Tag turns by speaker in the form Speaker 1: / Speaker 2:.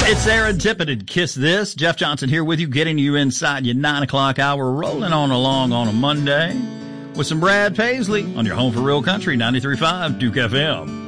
Speaker 1: It's Aaron Tippett, Kiss This. Jeff Johnson here with you, getting you inside your 9 o'clock hour, rolling on along on a Monday with some Brad Paisley on your home for real country, 93.5 Duke FM.